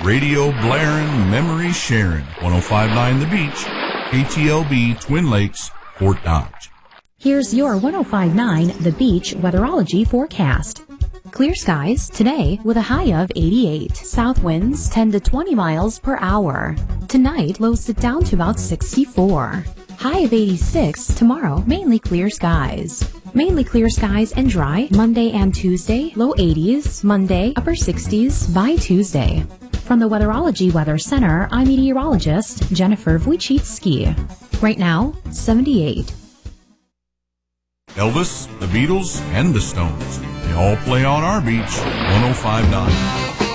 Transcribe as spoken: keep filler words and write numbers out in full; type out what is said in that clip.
Radio blaring, memory sharing. one oh five point nine The Beach, K T L B, Twin Lakes, Fort Dodge. Here's your one oh five point nine The Beach weatherology forecast. Clear skies today with a high of eighty-eight. South winds ten to twenty miles per hour. Tonight, lows sit down to about sixty-four. High of eighty-six. Tomorrow, mainly clear skies. Mainly clear skies and dry Monday and Tuesday. Low eighties. Monday, upper sixties by Tuesday. From the Weatherology Weather Center, I'm meteorologist Jennifer Wojcicki. Right now, seventy-eight. Elvis, the Beatles, and the Stones. They all play on our beach, one oh five point nine.